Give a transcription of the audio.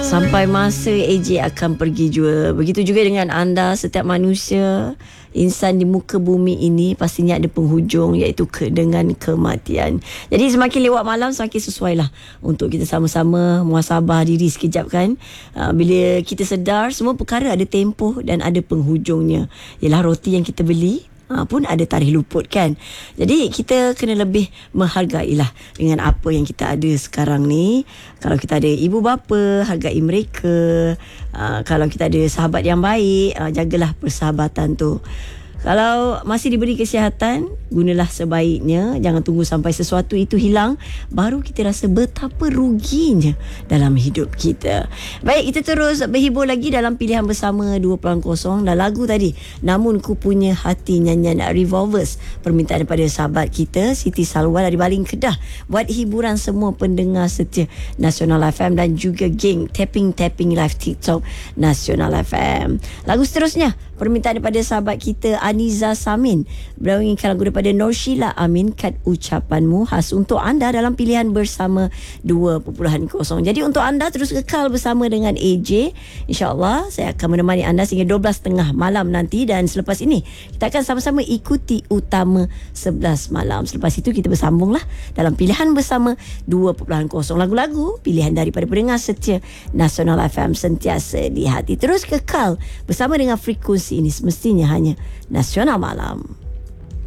Sampai masa AJ akan pergi jua. Begitu juga dengan anda, setiap manusia, insan di muka bumi ini pastinya ada penghujung, iaitu dengan kematian. Jadi semakin lewat malam, semakin sesuai lah untuk kita sama-sama muhasabah diri sekejap kan. Bila kita sedar semua perkara ada tempoh dan ada penghujungnya. Ialah roti yang kita beli pun ada tarikh luput kan. Jadi kita kena lebih menghargailah dengan apa yang kita ada sekarang ni. Kalau kita ada ibu bapa, hargai mereka. Kalau kita ada sahabat yang baik, jagalah persahabatan tu. Kalau masih diberi kesihatan, gunalah sebaiknya. Jangan tunggu sampai sesuatu itu hilang, baru kita rasa betapa ruginya dalam hidup kita. Baik, kita terus berhibur lagi dalam pilihan bersama 2.0 dan lagu tadi, Namun Ku Punya Hati, nyanyian Revolvers, permintaan daripada sahabat kita Siti Salwa dari Baling Kedah, buat hiburan semua pendengar setia Nasional FM dan juga geng Tapping Live TikTok Nasional FM. Lagu seterusnya, permintaan daripada sahabat kita Aniza Samin, beliau inginkan lagu daripada Nur Sheila Amin, Kad Ucapanmu, khas untuk anda dalam pilihan bersama 2.0. Jadi untuk anda terus kekal bersama dengan AJ. InsyaAllah saya akan menemani anda sehingga 12.30 malam nanti, dan selepas ini kita akan sama-sama ikuti utama 11 malam. Selepas itu kita bersambunglah dalam pilihan bersama 2.0. Lagu-lagu pilihan daripada pendengar setia Nasional FM sentiasa di hati. Terus kekal bersama dengan frekuensi ini, semestinya hanya Nasional Malam.